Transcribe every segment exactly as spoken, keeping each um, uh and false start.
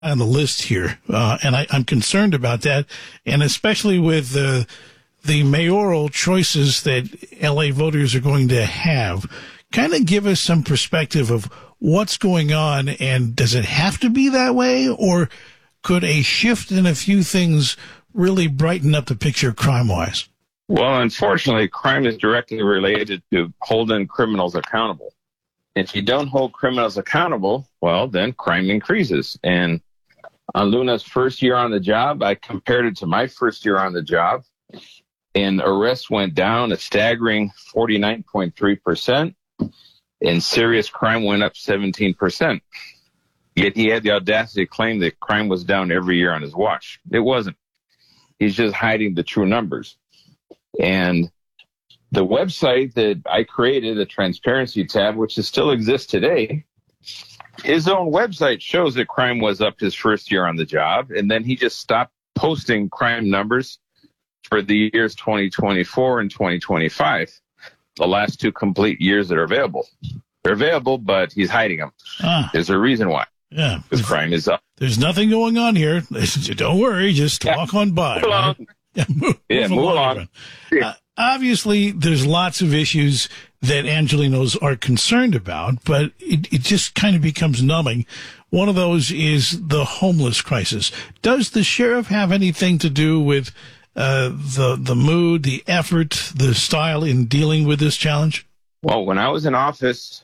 on the list here, uh, and I, I'm concerned about that, and especially with uh, the mayoral choices that L A voters are going to have. Kind of give us some perspective of what's going on, and does it have to be that way, or could a shift in a few things really brighten up the picture crime-wise? Well, unfortunately, crime is directly related to holding criminals accountable. If you don't hold criminals accountable, well, then crime increases. And on Luna's first year on the job, I compared it to my first year on the job, and arrests went down a staggering forty-nine point three percent, and serious crime went up seventeen percent. Yet he had the audacity to claim that crime was down every year on his watch. It wasn't. He's just hiding the true numbers. And the website that I created, the Transparency tab, which is still exists today, his own website shows that crime was up his first year on the job, and then he just stopped posting crime numbers for the years twenty twenty-four and twenty twenty-five, the last two complete years that are available. They're available, but he's hiding them. Ah, There's a reason why. Yeah. Because crime is up. There's nothing going on here. Don't worry, just yeah. walk on by. Move right? on. Yeah, move, yeah, move move along. on. Uh, obviously, there's lots of issues that Angelenos are concerned about, but it, it just kind of becomes numbing. One of those is the homeless crisis. Does the sheriff have anything to do with uh, the the mood, the effort, the style in dealing with this challenge? Well, when I was in office,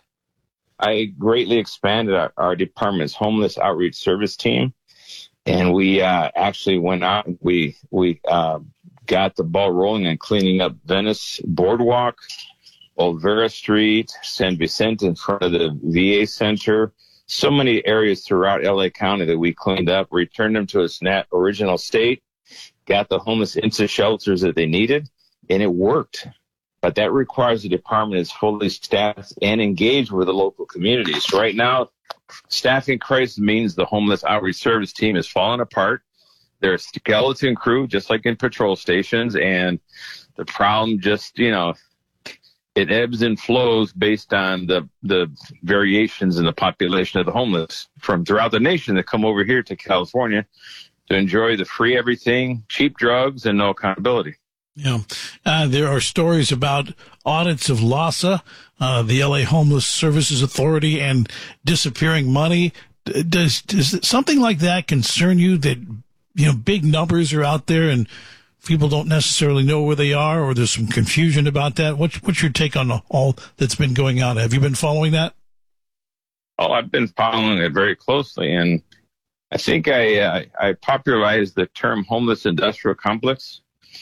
I greatly expanded our, our department's homeless outreach service team. And we uh, actually went out, we we uh, got the ball rolling and cleaning up Venice Boardwalk, Old Vera Street, San Vicente in front of the V A Center. So many areas throughout L A County that we cleaned up, returned them to its nat- original state, got the homeless into shelters that they needed, and it worked. But that requires the department is fully staffed and engaged with the local communities. Right now, staffing crisis means the homeless outreach service team is falling apart. They're a skeleton crew, just like in patrol stations, and the problem just, you know, it ebbs and flows based on the, the variations in the population of the homeless from throughout the nation that come over here to California to enjoy the free everything, cheap drugs, and no accountability. Yeah, uh, there are stories about audits of LAHSA, uh, the L A Homeless Services Authority, and disappearing money. Does does something like that concern you? That you know, big numbers are out there and people don't necessarily know where they are, or there's some confusion about that. What's what's your take on all that's been going on? Have you been following that? Oh, I've been following it very closely, and I think I uh, I popularized the term homeless industrial complex.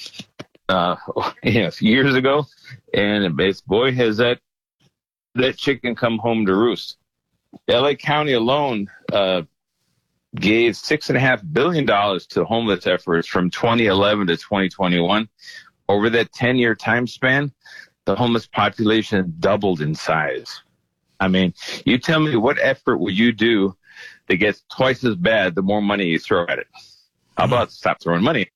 Uh, yeah, years ago, and it's boy has that that chicken come home to roost. L A County alone uh, gave six and a half billion dollars to homeless efforts from twenty eleven to twenty twenty-one. Over that ten-year time span, the homeless population doubled in size. I mean, you tell me what effort will you do that gets twice as bad the more money you throw at it? How about stop throwing money?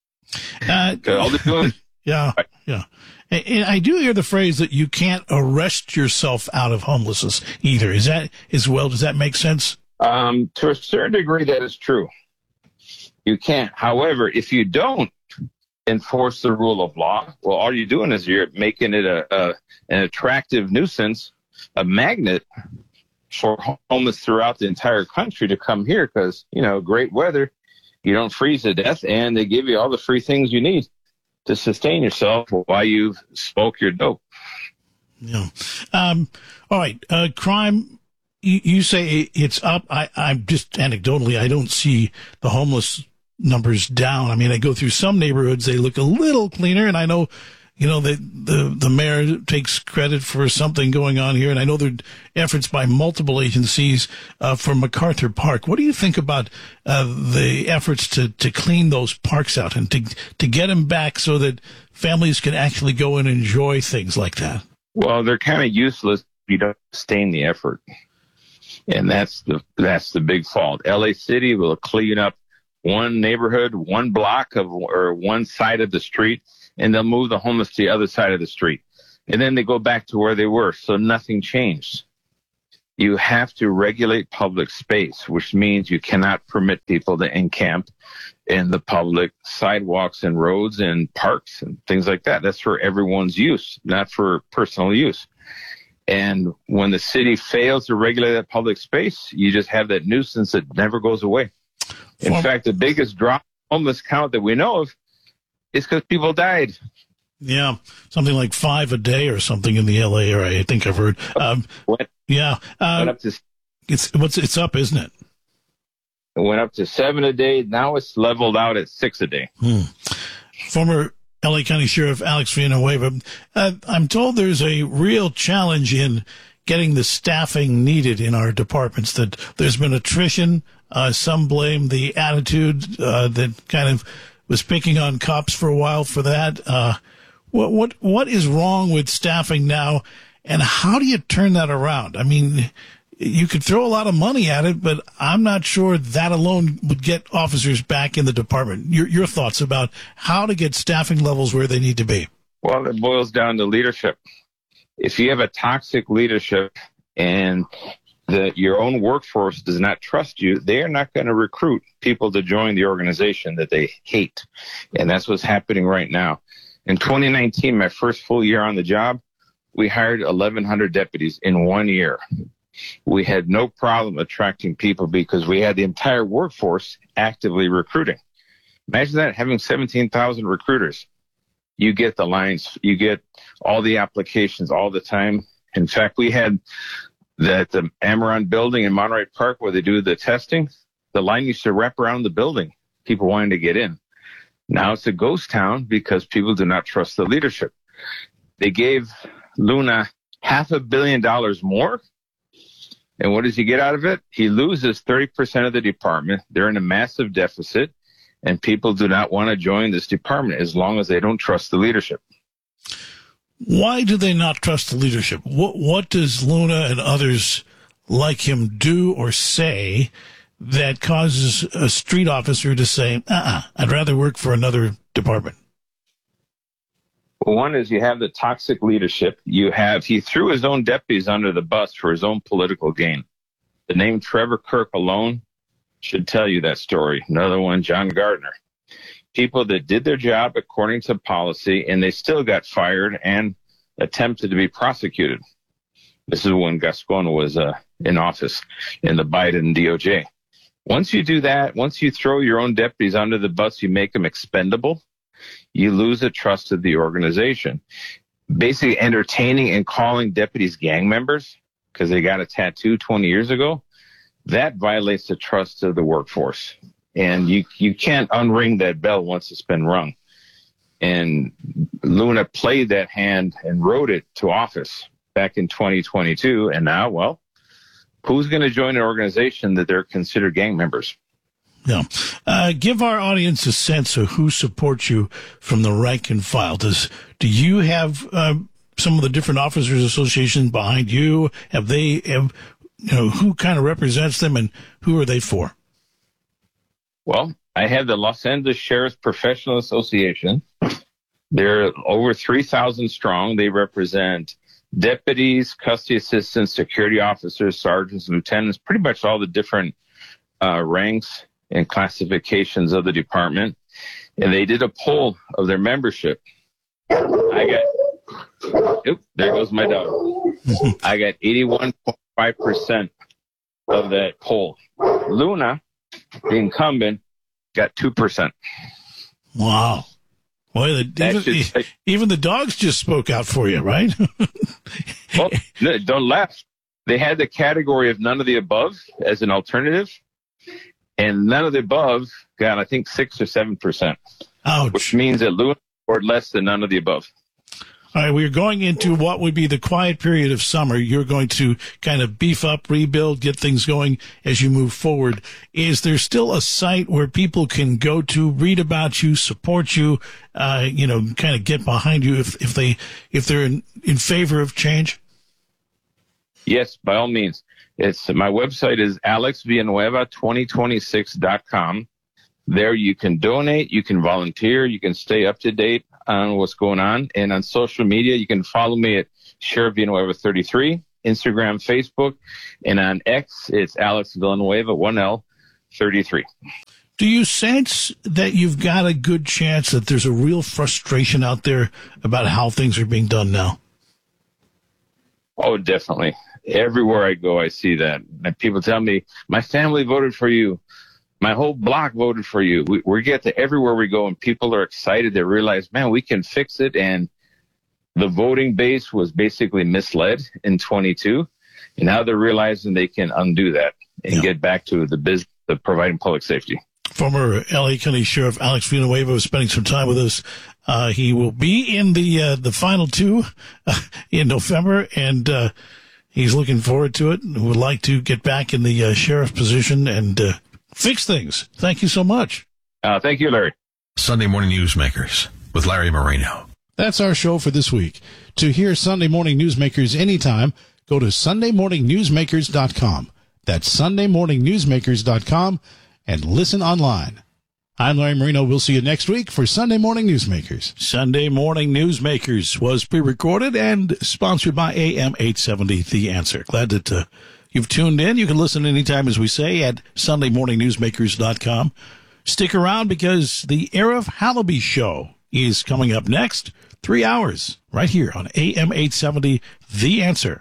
Uh, all they're doing is- yeah, yeah. And I do hear the phrase that you can't arrest yourself out of homelessness either. Is that as well? Does that make sense? Um, to a certain degree, that is true. You can't. However, if you don't enforce the rule of law, well, all you're doing is you're making it a, a an attractive nuisance, a magnet for homeless throughout the entire country to come here because, you know, great weather. You don't freeze to death, and they give you all the free things you need to sustain yourself while you smoke your dope. Yeah. Um, all right. Uh, crime, you, you say it's up. I, I'm just anecdotally, I don't see the homeless numbers down. I mean, I go through some neighborhoods, they look a little cleaner, and I know, you know, that the, the mayor takes credit for something going on here. And I know there are efforts by multiple agencies uh, for MacArthur Park. What do you think about uh, the efforts to, to clean those parks out and to, to get them back so that families can actually go and enjoy things like that? Well, they're kind of useless if you don't sustain the effort. And that's the, that's the big fault. L A City will clean up one neighborhood, one block of, or one side of the street, and they'll move the homeless to the other side of the street. And then they go back to where they were. So nothing changed. you have to regulate public space, which means you cannot permit people to encamp in the public sidewalks and roads and parks and things like that. That's for everyone's use, not for personal use. And when the city fails to regulate that public space, you just have that nuisance that never goes away. In Well, fact, the biggest drop in homeless count that we know of is because people died. yeah, something like five a day or something in the L A area. I think I've heard. Um, Went, yeah, uh, went up to it's what's it's up, isn't it? it went up to seven a day. Now it's leveled out at six a day. Hmm. Former L A County Sheriff Alex Villanueva, uh, I'm told there's a real challenge in getting the staffing needed in our departments, that there's been attrition. Uh, some blame the attitude uh, that kind of was picking on cops for a while for that. Uh, what, what, what is wrong with staffing now, and how do you turn that around? I mean, you could throw a lot of money at it, but I'm not sure that alone would get officers back in the department. Your, your thoughts about how to get staffing levels where they need to be? Well, it boils down to leadership. If you have a toxic leadership and the, your own workforce does not trust you, they are not going to recruit people to join the organization that they hate. And that's what's happening right now. In twenty nineteen, my first full year on the job, we hired eleven hundred deputies in one year. We had no problem attracting people because we had the entire workforce actively recruiting. Imagine that, having seventeen thousand recruiters. You get the lines, you get all the applications all the time. In fact, we had that the Amaron building in Monterey Park where they do the testing. The line used to wrap around the building, people wanting to get in. Now it's a ghost town because people do not trust the leadership. They gave Luna half a billion dollars more. And what does he get out of it? He loses thirty percent of the department. They're in a massive deficit, and people do not want to join this department as long as they don't trust the leadership. Why do they not trust the leadership? What, what does Luna and others like him do or say that causes a street officer to say, uh-uh, I'd rather work for another department? Well, one is you have the toxic leadership. You have, he threw his own deputies under the bus for his own political gain. The name Trevor Kirk alone should tell you that story. Another one, John Gardner. People that did their job according to policy, and they still got fired and attempted to be prosecuted. This is when Gascon was uh, in office in the Biden D O J. Once you do that, once you throw your own deputies under the bus, you make them expendable, you lose the trust of the organization. Basically entertaining and calling deputies gang members because they got a tattoo twenty years ago, that violates the trust of the workforce. And you, you can't unring that bell once it's been rung. And Luna played that hand and rode it to office back in twenty twenty-two. And now, well, who's going to join an organization that they're considered gang members? Yeah. Uh, give our audience a sense of who supports you from the rank and file. Does, do you have, uh, some of the different officers associations behind you? Have they, have, you know, who kind of represents them and who are they for? Well, I have the Los Angeles Sheriff's Professional Association. They're over three thousand strong. They represent deputies, custody assistants, security officers, sergeants, lieutenants, pretty much all the different uh, ranks and classifications of the department. And they did a poll of their membership. I got, oop, there goes my dog. I got eighty-one point five percent of that poll. Luna, the incumbent, got two percent. Wow. Boy, the, even, say, even the dogs just spoke out for you, right? Well, no, don't laugh. They had the category of none of the above as an alternative, and none of the above got, I think, six or seven percent. Ouch. Which means that Luna scored less than none of the above. All right, we're going into what would be the quiet period of summer. You're going to kind of beef up, rebuild, get things going as you move forward. Is there still a site where people can go to, read about you, support you, uh, you know, kind of get behind you if, if they, if they're in, in favor of change? Yes, by all means. It's, my website is alex villanueva twenty twenty-six dot com. There you can donate, you can volunteer, you can stay up to date on what's going on. And on social media, you can follow me at Sheriff Villanueva thirty-three. Instagram, Facebook, and on X, it's Alex Villanueva, one L, thirty-three. Do you sense that you've got a good chance that there's a real frustration out there about how things are being done now? Oh, definitely. Everywhere I go, I see that. And people tell me, my family voted for you. My whole block voted for you. We, we get to everywhere we go, and people are excited. They realize, man, we can fix it. And the voting base was basically misled in twenty-two. And now they're realizing they can undo that and yeah. get back to the business of providing public safety. Former L A County Sheriff Alex Villanueva was spending some time with us. Uh, he will be in the uh, the final two uh, in November, and uh, he's looking forward to it and would like to get back in the uh, sheriff position and uh, fix things. Thank you so much. Uh, thank you, Larry. Sunday Morning Newsmakers with Larry Marino. That's our show for this week. To hear Sunday Morning Newsmakers anytime, go to sunday morning newsmakers dot com. That's sunday morning newsmakers dot com. And listen online. I'm Larry Marino. We'll see you next week for Sunday Morning Newsmakers. Sunday Morning Newsmakers was pre-recorded and sponsored by A M eight seventy, The Answer. Glad that uh, you've tuned in. You can listen anytime, as we say, at sunday morning newsmakers dot com. Stick around because the Arif Halaby Show is coming up next. Three hours right here on A M eight seventy, The Answer.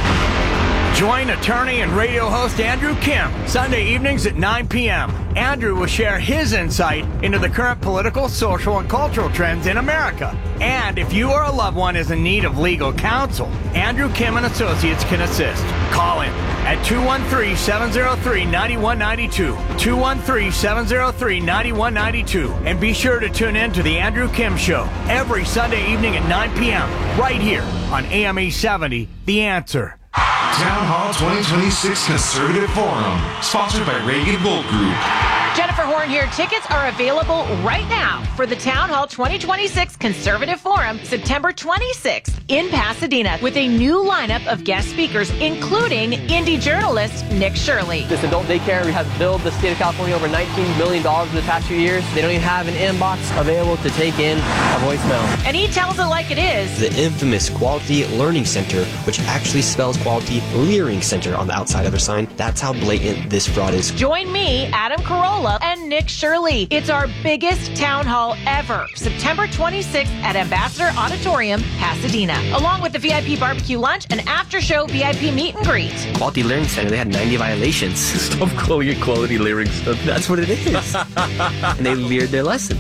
Join attorney and radio host Andrew Kim Sunday evenings at nine p.m. Andrew will share his insight into the current political, social, and cultural trends in America. And if you or a loved one is in need of legal counsel, Andrew Kim and Associates can assist. Call in at two one three, seven zero three, nine one nine two, two one three, seven zero three, nine one nine two, and be sure to tune in to the Andrew Kim Show every Sunday evening at nine p.m. right here on A M eight seventy, The Answer. Town Hall twenty twenty-six Conservative Forum, sponsored by Reagan Gold Group. Jennifer Horn here. Tickets are available right now for the Town Hall twenty twenty-six Conservative Forum, September twenty-sixth in Pasadena, with a new lineup of guest speakers, including indie journalist Nick Shirley. This adult daycare has billed the state of California over nineteen million dollars in the past few years. They don't even have an inbox available to take in a voicemail. And he tells it like it is. The infamous Quality Learning Center, which actually spells Quality Leering Center on the outside of their sign. That's how blatant this fraud is. Join me, Adam Carolla, and Nick Shirley. It's our biggest town hall ever. September twenty-sixth at Ambassador Auditorium, Pasadena. Along with the V I P barbecue lunch and after-show V I P meet and greet. Quality Learning Center, they had ninety violations. Stop calling it Quality Learning Center. That's what it is. And they leered their lesson.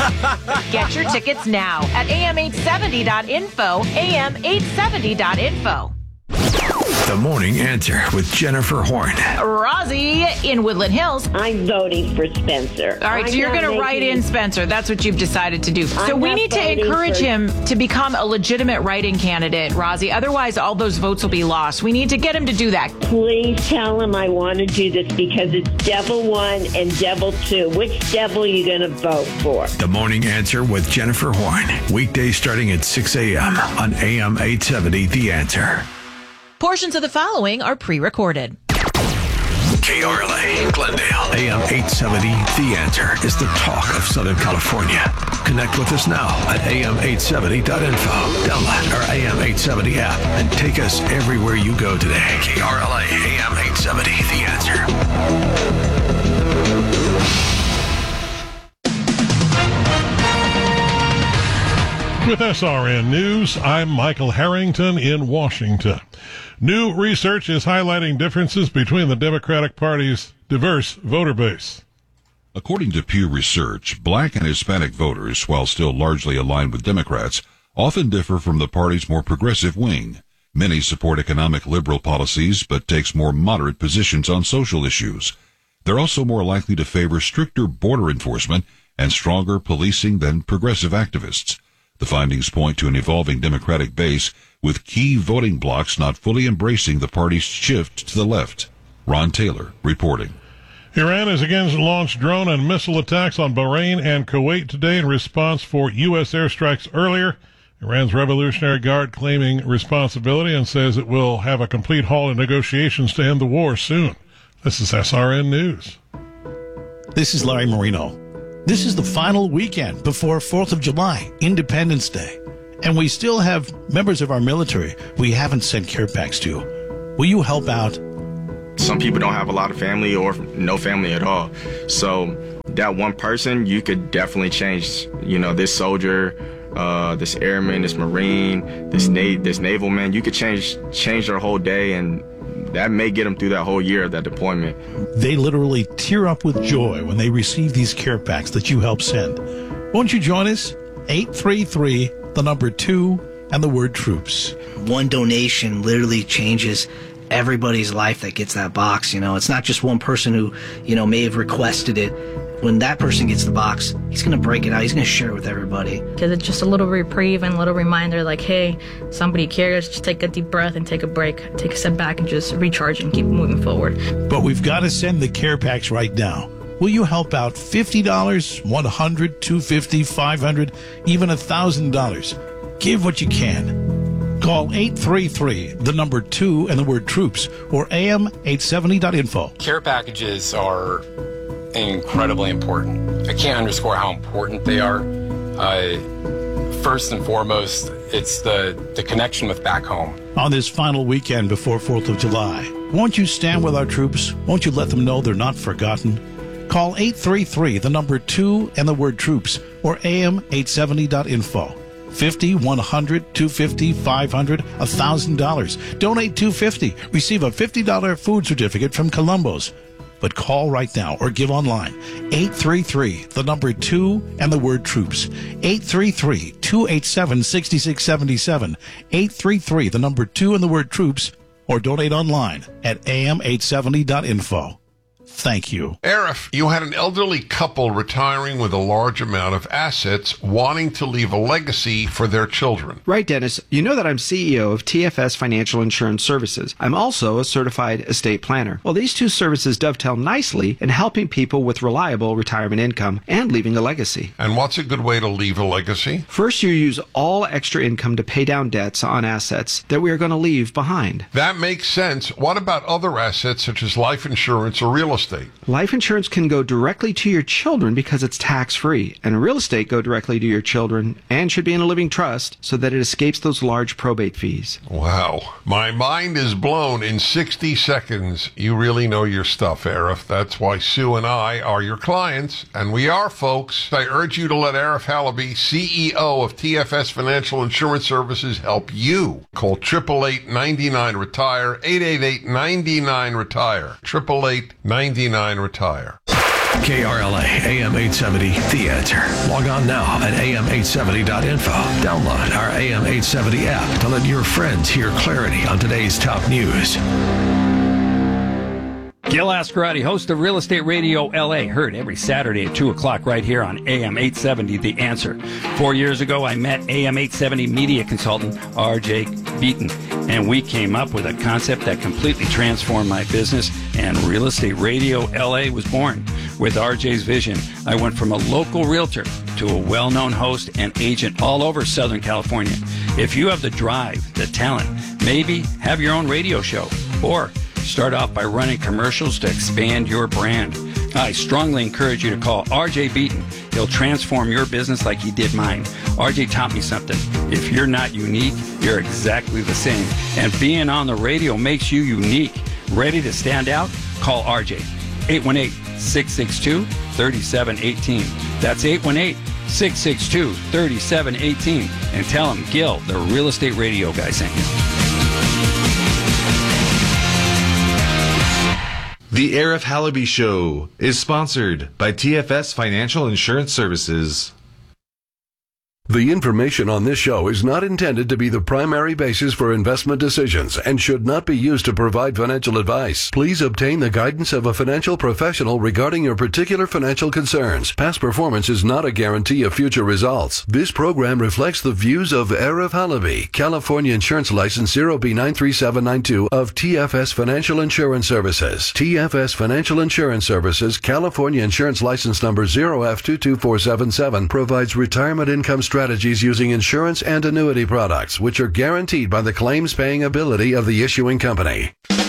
Get your tickets now at A M eight seventy dot info, A M eight seventy dot info. The Morning Answer with Jennifer Horn. Rosie in Woodland Hills. I'm voting for Spencer. All right, I'm so you're going to making... write in Spencer. That's what you've decided to do. So I'm we need to encourage for... him to become a legitimate write-in candidate, Rosie. Otherwise, all those votes will be lost. We need to get him to do that. Please tell him I want to do this because it's Devil one and Devil two. Which devil are you going to vote for? The Morning Answer with Jennifer Horn. Weekdays starting at six a.m. on A M eight seventy, The Answer. Portions of the following are pre-recorded. K R L A, Glendale, A M eight seventy, The Answer is the talk of Southern California. Connect with us now at A M eight seventy dot info. Download our A M eight seventy app and take us everywhere you go today. K R L A, A M eight seventy, The Answer. With S R N News, I'm Michael Harrington in Washington. New research is highlighting differences between the Democratic Party's diverse voter base. According to Pew Research, black and Hispanic voters, while still largely aligned with Democrats, often differ from the party's more progressive wing. Many support economic liberal policies, but takes more moderate positions on social issues. They're also more likely to favor stricter border enforcement and stronger policing than progressive activists. The findings point to an evolving Democratic base, with key voting blocs not fully embracing the party's shift to the left. Ron Taylor reporting. Iran has again launched drone and missile attacks on Bahrain and Kuwait today in response for U S airstrikes earlier. Iran's Revolutionary Guard claiming responsibility and says it will have a complete halt in negotiations to end the war soon. This is S R N News. This is Larry Marino. This is the final weekend before fourth of July, Independence Day. And we still have members of our military we haven't sent care packs to. Will you help out? Some people don't have a lot of family or no family at all. So that one person, you could definitely change, you know, this soldier, uh, this airman, this Marine, this na- this naval man. You could change change their whole day, and that may get them through that whole year of that deployment. They literally tear up with joy when they receive these care packs that you help send. Won't you join us? eight three three, the number two, and the word troops. One donation literally changes everybody's life that gets that box. You know, it's not just one person who, you know, may have requested it. When that person gets the box, he's going to break it out. He's going to share it with everybody. Because it's just a little reprieve and a little reminder like, hey, somebody cares. Just take a deep breath and take a break. Take a step back and just recharge and keep moving forward. But we've got to send the care packs right now. Will you help out fifty dollars, one hundred dollars, two hundred fifty dollars, five hundred dollars, even one thousand dollars? Give what you can. Call eight three three, the number two, and the word troops, or A M eight seventy dot info. Care packages are incredibly important. I can't underscore how important they are. Uh, first and foremost, it's the, the connection with back home. On this final weekend before fourth of July, won't you stand with our troops? Won't you let them know they're not forgotten? Call eight three three, the number two, and the word troops, or A M eight seventy dot info. fifty, one hundred, two hundred fifty, five hundred, one thousand dollars. Donate two hundred fifty dollars. Receive a fifty dollars food certificate from Columbo's. But call right now or give online. eight three three, the number two, and the word troops. eight three three, two eight seven, six six seven seven. eight three three, the number two, and the word troops, or donate online at A M eight seventy dot info. Thank you. Arif, you had an elderly couple retiring with a large amount of assets wanting to leave a legacy for their children. Right, Dennis. You know that I'm C E O of T F S Financial Insurance Services. I'm also a certified estate planner. Well, these two services dovetail nicely in helping people with reliable retirement income and leaving a legacy. And what's a good way to leave a legacy? First, you use all extra income to pay down debts on assets that we are going to leave behind. That makes sense. What about other assets such as life insurance or real estate? Life insurance can go directly to your children because it's tax-free, and real estate go directly to your children and should be in a living trust so that it escapes those large probate fees. Wow. My mind is blown in sixty seconds. You really know your stuff, Arif. That's why Sue and I are your clients, and we are, folks. I urge you to let Arif Halaby, C E O of T F S Financial Insurance Services, help you. Call eight eight eight, nine nine, retire, eight eight eight, nine nine, retire, eight eight eight, nine nine, retire. K R L A, A M eight seventy, The Answer. Log on now at A M eight seventy dot info. Download our A M eight seventy app to let your friends hear clarity on today's top news. Gil Ascarati, host of Real Estate Radio L A, heard every Saturday at two o'clock right here on A M eight seventy, The Answer. Four years ago, I met A M eight seventy media consultant R J Beaton, and we came up with a concept that completely transformed my business, and Real Estate Radio L A was born. With R J's vision, I went from a local realtor to a well-known host and agent all over Southern California. If you have the drive, the talent, maybe have your own radio show, or start off by running commercials to expand your brand, I strongly encourage you to call R J Beaton. He'll transform your business like he did mine. R J taught me something. If you're not unique, you're exactly the same. And being on the radio makes you unique. Ready to stand out? Call R J. eight one eight, six six two, three seven one eight. That's eight one eight, six six two, three seven one eight. And tell him Gil, the Real Estate Radio guy, sent you. The Arif Halaby Show is sponsored by T F S Financial Insurance Services. The information on this show is not intended to be the primary basis for investment decisions and should not be used to provide financial advice. Please obtain the guidance of a financial professional regarding your particular financial concerns. Past performance is not a guarantee of future results. This program reflects the views of Arif Halaby, California Insurance License zero B nine three seven nine two of T F S Financial Insurance Services. T F S Financial Insurance Services, California Insurance License number zero F two two four seven seven, provides retirement income strategies using insurance and annuity products, which are guaranteed by the claims-paying ability of the issuing company.